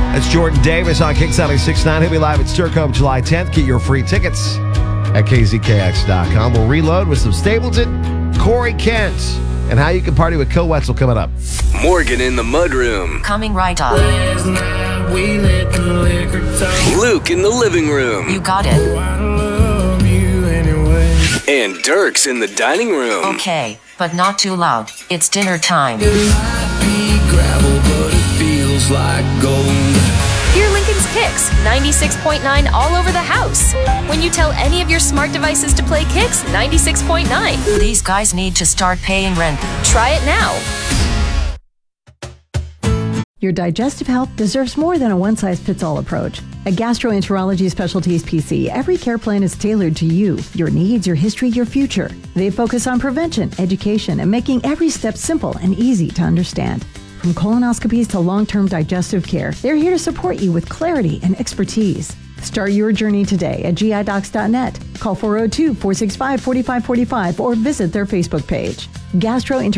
That's Jordan Davis on Kix 96.9. He'll be live at Sturcombe July 10th. Get your free tickets at kzkx.com. We'll reload with some Stapleton, Corey Kent, and how you can party with Kill Wetzel coming up. Morgan in the Mudroom. Coming right up. Last night we let the liquor talk. Luke in the living room. You got it. I love you anyway. And Dirk's in the dining room. Okay, but not too loud. It's dinner time. It might be gravel, but it feels like gold. Hear Lincoln's Kicks 96.9 all over the house. When you tell any of your smart devices to play Kicks 96.9. These guys need to start paying rent. Try it now. Your digestive health deserves more than a one-size-fits-all approach. At Gastroenterology Specialties PC, every care plan is tailored to you, your needs, your history, your future. They focus on prevention, education, and making every step simple and easy to understand. From colonoscopies to long-term digestive care, they're here to support you with clarity and expertise. Start your journey today at gidocs.net. Call 402-465-4545 or visit their Facebook page.